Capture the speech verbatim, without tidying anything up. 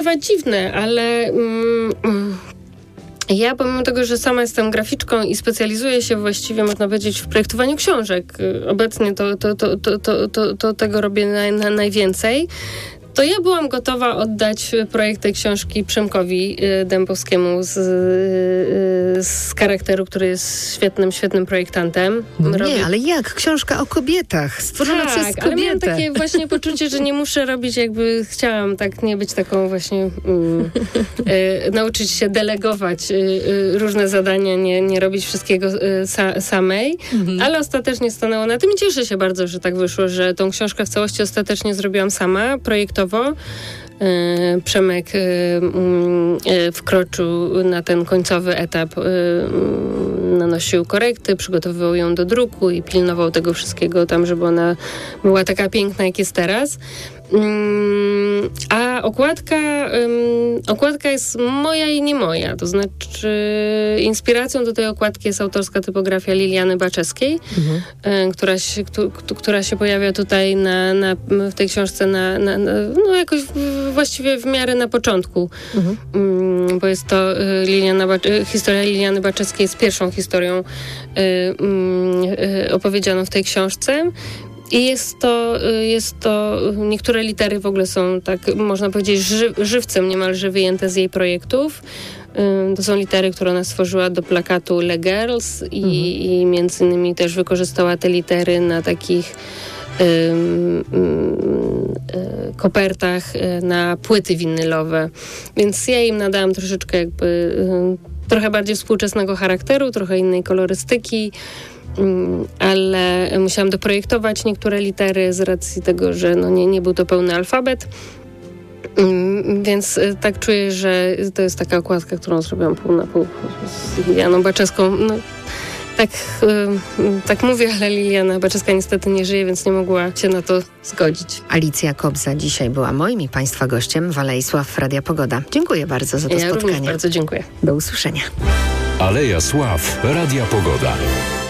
dziwne, ale mm, mm, ja pomimo tego, że sama jestem graficzką i specjalizuję się właściwie, można powiedzieć, w projektowaniu książek, obecnie to, to, to, to, to, to, to tego robię na, na najwięcej, to ja byłam gotowa oddać projekt tej książki Przemkowi Dębowskiemu z, z charakteru, który jest świetnym, świetnym projektantem. Nie, Robię... ale jak? Książka o kobietach, stworzona tak, przez kobietę. Ale miałam takie właśnie poczucie, że nie muszę robić jakby, chciałam tak nie być taką właśnie, mm, y, nauczyć się delegować y, y, różne zadania, nie, nie robić wszystkiego y, sa, samej, mhm. ale ostatecznie stanęło na tym i cieszę się bardzo, że tak wyszło, że tą książkę w całości ostatecznie zrobiłam sama, projektowo. Przemek wkroczył na ten końcowy etap, nanosił korekty, przygotowywał ją do druku i pilnował tego wszystkiego tam, żeby ona była taka piękna, jak jest teraz. A okładka, okładka jest moja i nie moja. To znaczy inspiracją do tej okładki jest autorska typografia Liliany Baczewskiej, mhm. która, się, która się pojawia tutaj na, na, w tej książce na, na, na, no jakoś właściwie w miarę na początku. Mhm. Bo jest to Liliana, historia Liliany Baczewskiej jest pierwszą historią opowiedzianą w tej książce. I jest to, jest to, niektóre litery w ogóle są tak, można powiedzieć, ży, żywcem niemalże wyjęte z jej projektów. To są litery, które ona stworzyła do plakatu Le Girls i, mhm. i między innymi też wykorzystała te litery na takich um, um, kopertach na płyty winylowe. Więc ja im nadałam troszeczkę jakby um, trochę bardziej współczesnego charakteru, trochę innej kolorystyki. Ale musiałam doprojektować niektóre litery z racji tego, że no nie, nie był to pełny alfabet. Więc tak czuję, że to jest taka okładka, którą zrobiłam pół na pół z Lilianą Baczewską. No, tak, tak mówię, ale Liliana Baczewska niestety nie żyje, więc nie mogła się na to zgodzić. Alicja Kobza dzisiaj była moim i Państwa gościem. Walejsław, Radia Pogoda. Dziękuję bardzo za to ja spotkanie. Ja również bardzo dziękuję. Do usłyszenia. Aleja Sław, Radia Pogoda.